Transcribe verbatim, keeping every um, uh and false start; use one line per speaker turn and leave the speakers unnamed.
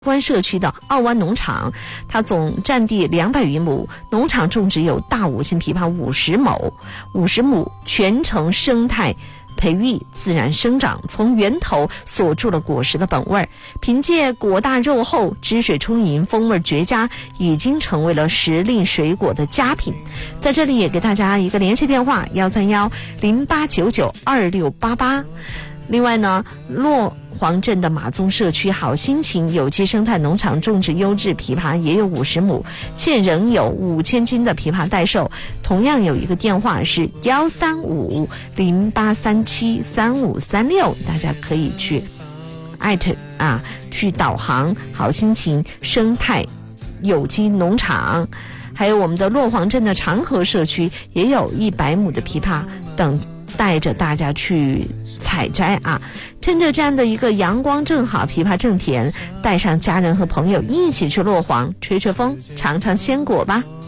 湾社区的澳湾农场，它总占地两百余亩，农场种植有大五星枇杷五十亩，五十亩全程生态培育自然生长，从源头锁住了果实的本味儿。凭借果大肉厚、汁水充盈、风味绝佳，已经成为了时令水果的佳品。在这里也给大家一个联系电话：幺三幺零八九九二六八八。另外呢，洛黄镇的马宗社区好心情有机生态农场种植优质枇杷也有五十亩，现仍有五千斤的枇杷待售。同样有一个电话是幺三五零八三七三五三六，大家可以去艾特啊，去导航好心情生态有机农场。还有我们的洛黄镇的长河社区也有一百亩的枇杷等带着大家去采摘啊！趁着这样的一个阳光正好，枇杷正甜，带上家人和朋友一起去洛黄吹吹风，尝尝鲜果吧。